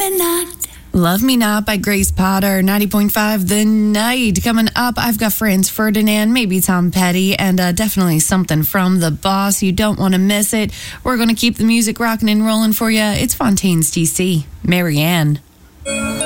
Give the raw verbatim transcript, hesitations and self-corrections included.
the night. Love Me Not by Grace Potter, ninety point five The Night. Coming up, I've got Franz Ferdinand, maybe Tom Petty, and uh, definitely something from The Boss. You don't want to miss it. We're going to keep the music rocking and rolling for you. It's Fontaine's D C. Marianne.